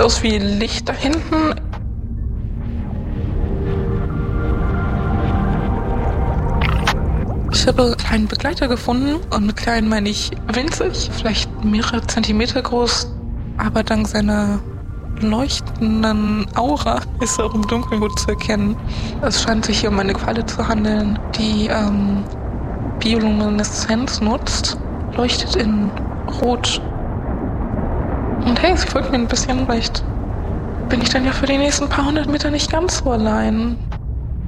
aus wie Licht da hinten. Ich habe einen kleinen Begleiter gefunden und mit klein meine ich winzig, vielleicht mehrere Zentimeter groß, aber dank seiner leuchtenden Aura ist er auch im Dunkeln gut zu erkennen. Es scheint sich hier um eine Qualle zu handeln, die Biolumineszenz nutzt, leuchtet in Rot. Und hey, sie folgt mir ein bisschen, vielleicht bin ich dann ja für die nächsten paar hundert Meter nicht ganz so allein.